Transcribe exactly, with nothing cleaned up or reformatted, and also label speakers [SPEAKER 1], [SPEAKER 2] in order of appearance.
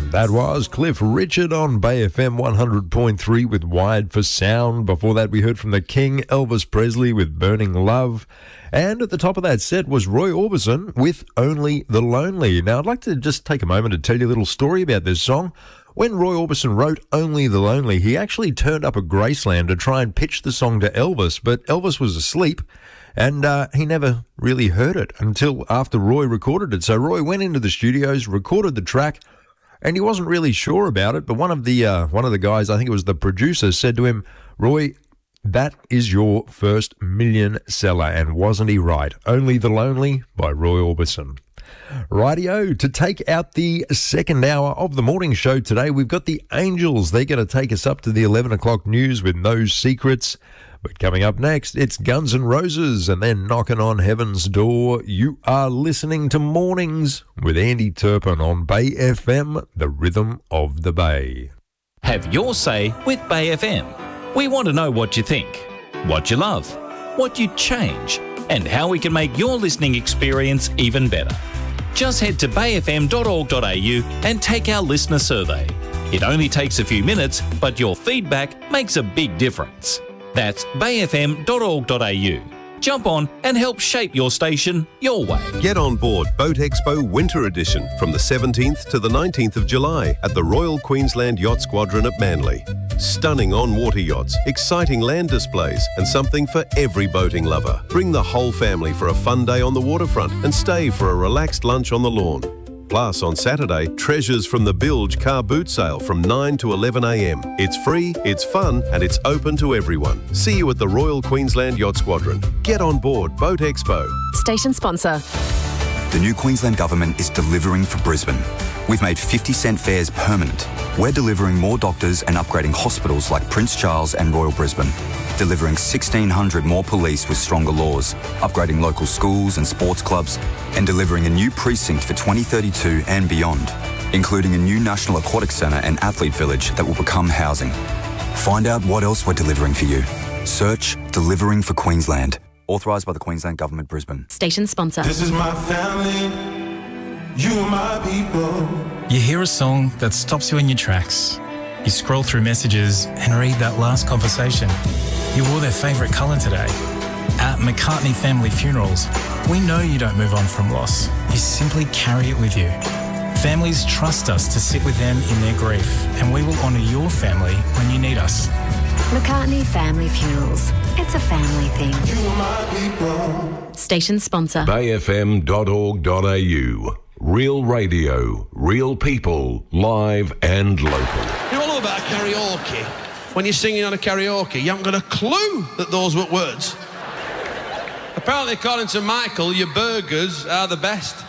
[SPEAKER 1] That was Cliff Richard on Bay F M one hundred point three with Wired for Sound. Before that, we heard from the King, Elvis Presley, with Burning Love. And at the top of that set was Roy Orbison with Only the Lonely. Now, I'd like to just take a moment to tell you a little story about this song. When Roy Orbison wrote Only the Lonely, he actually turned up at Graceland to try and pitch the song to Elvis, but Elvis was asleep, and uh, he never really heard it until after Roy recorded it. So Roy went into the studios, recorded the track, and he wasn't really sure about it, but one of the uh, one of the guys, I think it was the producer, said to him, "Roy, that is your first million seller," and wasn't he right? Only the Lonely by Roy Orbison. Rightio, to take out the second hour of the morning show today, we've got the Angels. They're going to take us up to the eleven o'clock news with No Secrets. But coming up next, it's Guns N' Roses and then Knocking on Heaven's Door. You are listening to Mornings with Andy Turpin on Bay F M, the rhythm of the Bay.
[SPEAKER 2] Have your say with Bay F M. We want to know what you think, what you love, what you'd change, and how we can make your listening experience even better. Just head to bay f m dot org dot a u and take our listener survey. It only takes a few minutes, but your feedback makes a big difference. That's bay f m dot org dot a u. Jump on and help shape your station your way.
[SPEAKER 3] Get on board Boat Expo Winter Edition from the seventeenth to the nineteenth of July at the Royal Queensland Yacht Squadron at Manly. Stunning on-water yachts, exciting land displays, and something for every boating lover. Bring the whole family for a fun day on the waterfront and stay for a relaxed lunch on the lawn. Plus, on Saturday, treasures from the Bilge car boot sale from nine to eleven a m. It's free, it's fun, and it's open to everyone. See you at the Royal Queensland Yacht Squadron. Get on board Boat Expo.
[SPEAKER 4] Station sponsor.
[SPEAKER 5] The new Queensland Government is delivering for Brisbane. We've made fifty cent fares permanent. We're delivering more doctors and upgrading hospitals like Prince Charles and Royal Brisbane. Delivering sixteen hundred more police with stronger laws, upgrading local schools and sports clubs, and delivering a new precinct for twenty thirty-two and beyond, including a new National Aquatic Centre and Athlete Village that will become housing. Find out what else we're delivering for you. Search Delivering for Queensland. Authorised by the Queensland Government, Brisbane.
[SPEAKER 4] Station sponsor.
[SPEAKER 6] This is my family, you are my people.
[SPEAKER 7] You hear a song that stops you in your tracks. You scroll through messages and read that last conversation. You wore their favourite colour today. At McCartney Family Funerals, we know you don't move on from loss. You simply carry it with you. Families trust us to sit with them in their grief, and we will honour your family when you need us.
[SPEAKER 4] McCartney Family Funerals. It's a family thing.
[SPEAKER 6] You are my people.
[SPEAKER 4] Station sponsor.
[SPEAKER 8] bay f m dot org dot a u. Real radio, real people, live and local.
[SPEAKER 9] You're all about karaoke. When you're singing on a karaoke, you haven't got a clue that those were words. Apparently, according to Michael, your burgers are the best.